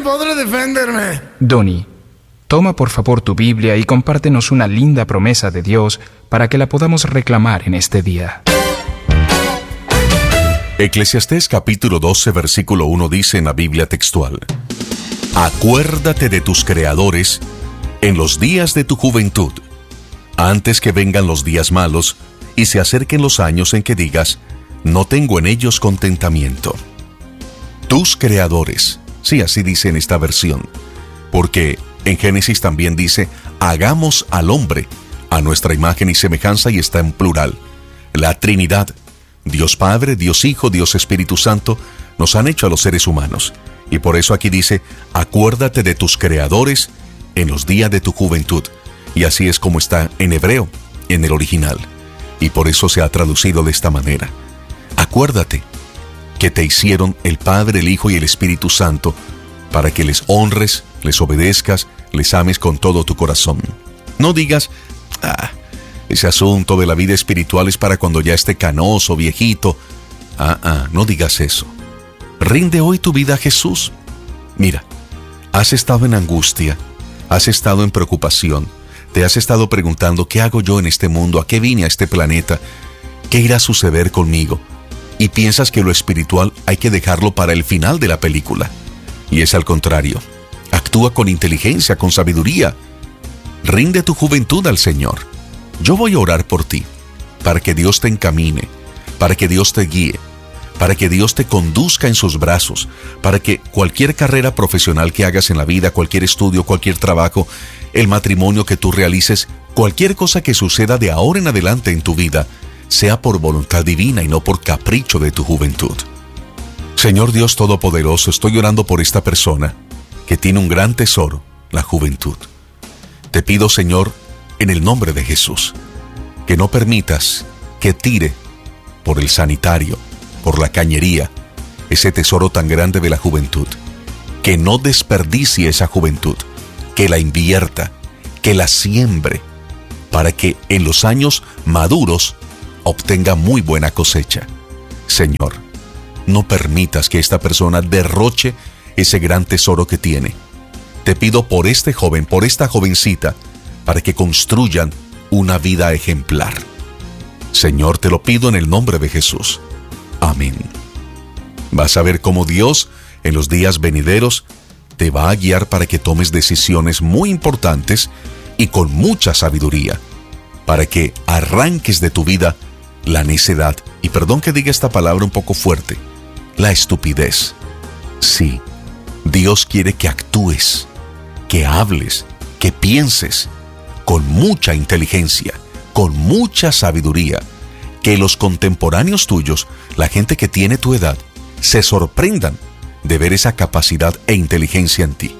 podré defenderme. Donnie, toma por favor tu Biblia y compártenos una linda promesa de Dios para que la podamos reclamar en este día. Eclesiastés capítulo 12, versículo 1 dice en la Biblia textual: Acuérdate de tus creadores en los días de tu juventud, antes que vengan los días malos y se acerquen los años en que digas, no tengo en ellos contentamiento. Tus creadores, sí, así dice en esta versión, porque en Génesis también dice, hagamos al hombre a nuestra imagen y semejanza, y está en plural. La Trinidad, Dios Padre, Dios Hijo, Dios Espíritu Santo, nos han hecho a los seres humanos. Y por eso aquí dice, acuérdate de tus creadores en los días de tu juventud. Y así es como está en hebreo, en el original. Y por eso se ha traducido de esta manera. Acuérdate que te hicieron el Padre, el Hijo y el Espíritu Santo, para que les honres, les obedezcas, les ames con todo tu corazón. No digas, ese asunto de la vida espiritual es para cuando ya esté canoso, viejito. No digas eso. Rinde hoy tu vida a Jesús. Mira, has estado en angustia, has estado en preocupación, te has estado preguntando, ¿qué hago yo en este mundo? ¿A qué vine a este planeta? ¿Qué irá a suceder conmigo? Y piensas que lo espiritual hay que dejarlo para el final de la película. Y es al contrario. Actúa con inteligencia, con sabiduría. Rinde tu juventud al Señor. Yo voy a orar por ti, para que Dios te encamine, para que Dios te guíe, para que Dios te conduzca en sus brazos, para que cualquier carrera profesional que hagas en la vida, cualquier estudio, cualquier trabajo, el matrimonio que tú realices, cualquier cosa que suceda de ahora en adelante en tu vida, sea por voluntad divina y no por capricho de tu juventud. Señor Dios Todopoderoso, estoy orando por esta persona que tiene un gran tesoro, la juventud. Te pido, Señor, en el nombre de Jesús, que no permitas que tire por el sanitario, por la cañería, ese tesoro tan grande de la juventud. Que no desperdicie esa juventud, que la invierta, que la siembre, para que en los años maduros obtenga muy buena cosecha. Señor, no permitas que esta persona derroche ese gran tesoro que tiene. Te pido por este joven, por esta jovencita, para que construyan una vida ejemplar. Señor, te lo pido en el nombre de Jesús. Amén. Vas a ver cómo Dios, en los días venideros, te va a guiar para que tomes decisiones muy importantes y con mucha sabiduría, para que arranques de tu vida la necedad, y perdón que diga esta palabra un poco fuerte, la estupidez. Sí, Dios quiere que actúes, que hables, que pienses con mucha inteligencia, con mucha sabiduría, que los contemporáneos tuyos, la gente que tiene tu edad, se sorprendan de ver esa capacidad e inteligencia en ti.